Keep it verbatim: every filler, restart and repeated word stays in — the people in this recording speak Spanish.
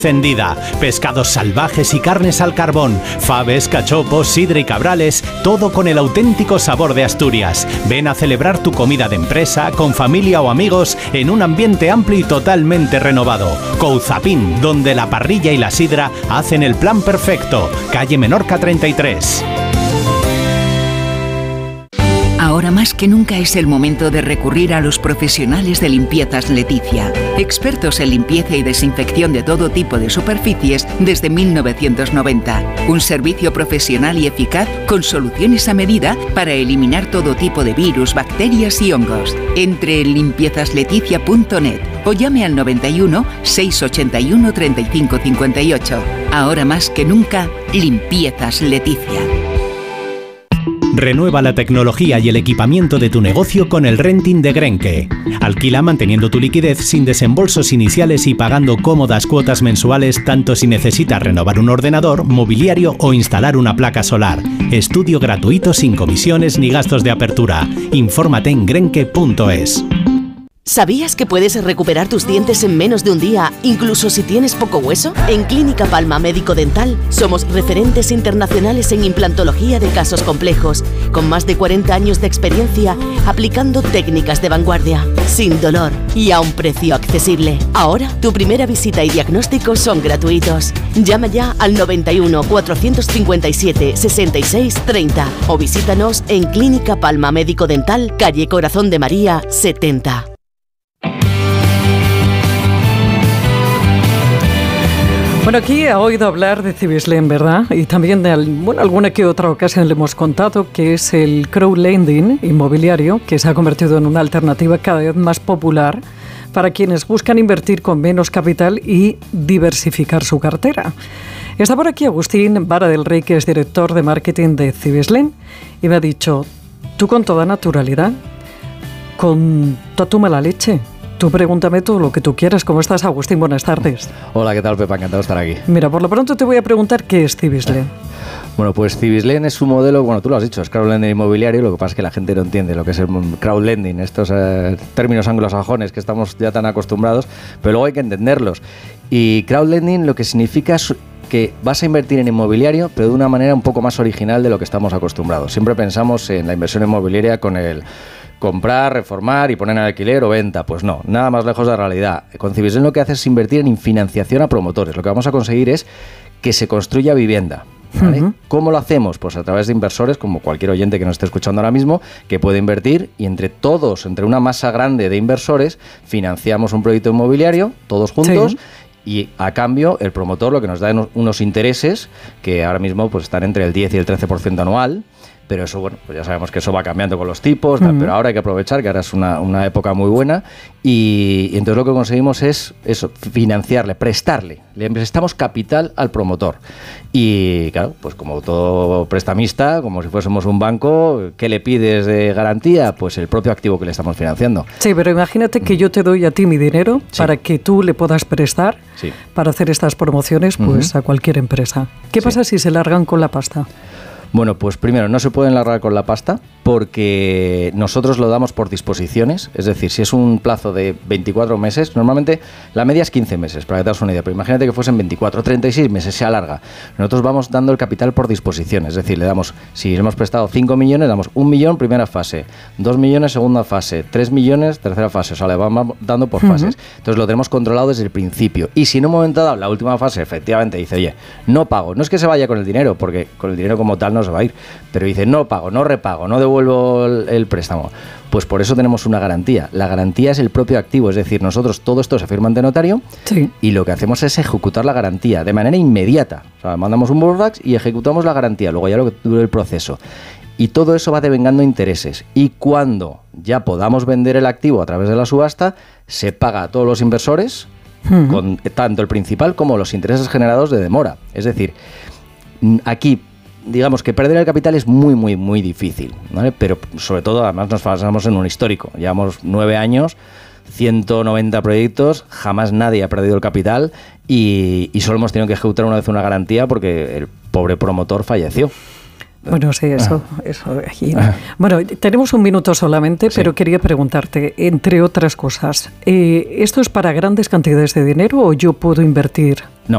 encendida, pescados salvajes y carnes al carbón, faves, cachopos, sidra y cabrales, todo con el auténtico sabor de Asturias. Ven a celebrar tu comida de empresa, con familia o amigos, en un ambiente amplio y totalmente renovado. Couzapin, donde la parrilla y la sidra hacen el plan perfecto. Calle Menorca treinta y tres. Ahora más que nunca es el momento de recurrir a los profesionales de Limpiezas Leticia, expertos en limpieza y desinfección de todo tipo de superficies desde mil novecientos noventa. Un servicio profesional y eficaz con soluciones a medida para eliminar todo tipo de virus, bacterias y hongos. Entre en limpiezas leticia punto net o llame al noventa y uno, seiscientos ochenta y uno, treinta y cinco cincuenta y ocho. Ahora más que nunca, Limpiezas Leticia. Renueva la tecnología y el equipamiento de tu negocio con el renting de Grenke. Alquila manteniendo tu liquidez sin desembolsos iniciales y pagando cómodas cuotas mensuales, tanto si necesitas renovar un ordenador, mobiliario o instalar una placa solar. Estudio gratuito sin comisiones ni gastos de apertura. Infórmate en grenke punto es. ¿Sabías que puedes recuperar tus dientes en menos de un día, incluso si tienes poco hueso? En Clínica Palma Médico Dental somos referentes internacionales en implantología de casos complejos, con más de cuarenta años de experiencia aplicando técnicas de vanguardia, sin dolor y a un precio accesible. Ahora, tu primera visita y diagnóstico son gratuitos. Llama ya al noventa y uno, cuatrocientos cincuenta y siete, sesenta y seis, treinta o visítanos en Clínica Palma Médico Dental, calle Corazón de María, setenta. Bueno, aquí ha oído hablar de Cibislen, ¿verdad? Y también de bueno, alguna que otra ocasión le hemos contado que es el crowdlending inmobiliario, que se ha convertido en una alternativa cada vez más popular para quienes buscan invertir con menos capital y diversificar su cartera. Está por aquí Agustín Vara del Rey, que es director de marketing de Cibislen, y me ha dicho, tú con toda naturalidad, con toda tu mala leche, tú pregúntame todo lo que tú quieras. ¿Cómo estás, Agustín? Buenas tardes. Hola, ¿qué tal, Pepa? Encantado de estar aquí. Mira, por lo pronto te voy a preguntar qué es Cibislen. Bueno, pues Cibislen es un modelo, bueno, tú lo has dicho, es crowdlending inmobiliario, lo que pasa es que la gente no entiende lo que es el crowdlending, estos eh, términos anglosajones que estamos ya tan acostumbrados, pero luego hay que entenderlos. Y crowdlending lo que significa es que vas a invertir en inmobiliario, pero de una manera un poco más original de lo que estamos acostumbrados. Siempre pensamos en la inversión inmobiliaria con el comprar, reformar y poner en alquiler o venta. Pues no, nada más lejos de la realidad. Con Cibislen lo que hace es invertir en financiación a promotores. Lo que vamos a conseguir es que se construya vivienda, ¿vale? Uh-huh. ¿Cómo lo hacemos? Pues a través de inversores, como cualquier oyente que nos esté escuchando ahora mismo, que puede invertir, y entre todos, entre una masa grande de inversores, financiamos un proyecto inmobiliario, todos juntos, sí. Y a cambio el promotor lo que nos da es unos intereses que ahora mismo pues están entre el diez y el trece por ciento anual. Pero eso, bueno, pues ya sabemos que eso va cambiando con los tipos, uh-huh. Pero ahora hay que aprovechar que ahora es una, una época muy buena y, y entonces lo que conseguimos es eso, financiarle, prestarle, le prestamos capital al promotor. Y claro, pues como todo prestamista, como si fuésemos un banco, ¿qué le pides de garantía? Pues el propio activo que le estamos financiando. Sí, pero imagínate que yo te doy a ti mi dinero, sí, para que tú le puedas prestar, sí, para hacer estas promociones pues uh-huh. a cualquier empresa. ¿Qué sí. pasa si se largan con la pasta? Bueno, pues primero, no se pueden largar con la pasta porque nosotros lo damos por disposiciones, es decir, si es un plazo de veinticuatro meses, normalmente la media es quince meses, para que te hagas una idea, pero imagínate que fuesen veinticuatro, treinta y seis meses, se alarga. Nosotros vamos dando el capital por disposición, es decir, le damos, si hemos prestado cinco millones, damos un millón primera fase, dos millones segunda fase, tres millones tercera fase, o sea, le vamos dando por uh-huh. fases. Entonces lo tenemos controlado desde el principio. Y si en un momento dado, la última fase, efectivamente dice, oye, no pago, no es que se vaya con el dinero, porque con el dinero como tal no se va a ir, pero dice, no pago, no repago, no devuelvo el, el préstamo, pues por eso tenemos una garantía. La garantía es el propio activo, es decir, nosotros todo esto se firma ante notario, sí, y lo que hacemos es ejecutar la garantía de manera inmediata. O sea, mandamos un boardfax y ejecutamos la garantía, luego ya lo que dure el proceso. Y todo eso va devengando intereses. Y cuando ya podamos vender el activo a través de la subasta, se paga a todos los inversores, uh-huh. con tanto el principal como los intereses generados de demora. Es decir, aquí digamos que perder el capital es muy, muy, muy difícil, ¿vale? Pero sobre todo, además nos basamos en un histórico. Llevamos nueve años, ciento noventa proyectos, jamás nadie ha perdido el capital y, y solo hemos tenido que ejecutar una vez una garantía porque el pobre promotor falleció. Bueno, sí, eso, ah. eso aquí. Ah. Bueno, tenemos un minuto solamente, sí, pero quería preguntarte, entre otras cosas, eh, ¿esto es para grandes cantidades de dinero o yo puedo invertir? No,